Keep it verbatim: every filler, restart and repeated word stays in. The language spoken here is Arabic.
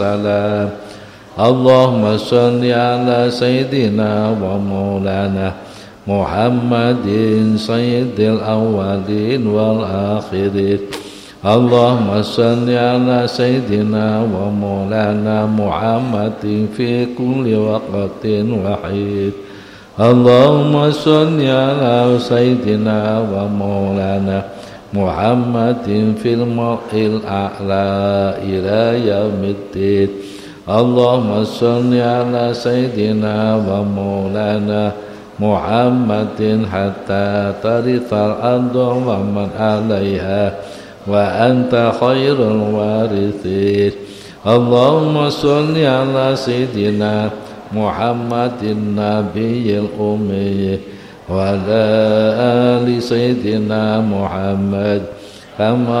السلام. اللهم صل على سيدنا ومولانا محمد سيد الأولين والآخرين. اللهم صل على سيدنا ومولانا محمد في كل وقت وحيد. اللهم صل على سيدنا ومولانا محمد في الملء الأعلى إلى يوم الدين. اللهم صل على سيدنا ومولانا محمد حتى ترث الأرض ومن عليها وأنت خير الوارثين. اللهم صل على سيدنا محمد النبي الأمي وعلى آل سيدنا محمد كما